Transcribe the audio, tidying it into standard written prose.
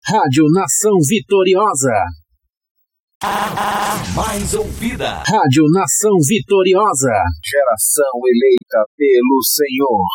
Rádio Nação Vitoriosa. A mais ouvida. Rádio Nação Vitoriosa. Geração eleita pelo Senhor.